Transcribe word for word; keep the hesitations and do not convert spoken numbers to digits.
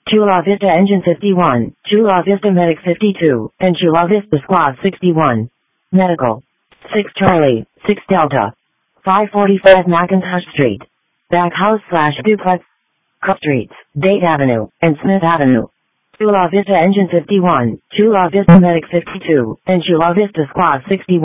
Chula Vista Engine fifty-one, Chula Vista Medic fifty-two, and Chula Vista Squad sixty-one. Medical. six Charlie, six Delta. five forty-five Macintosh Street. Back house slash duplex. Cook Streets, Date Avenue, and Smith Avenue. Chula Vista Engine fifty-one, Chula Vista Medic fifty-two, and Chula Vista Squad sixty-one.